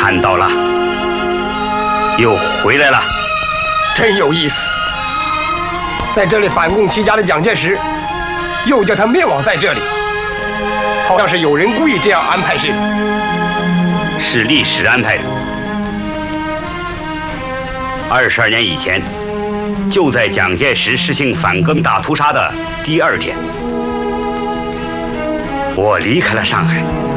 看到了，又回来了， 真有意思。在这里反共起家的蒋介石，又叫他灭亡在这里，好像是有人故意这样安排似的。 是历史安排的。22年以前，就在蒋介石实行反革命大屠杀的第2天，我离开了上海。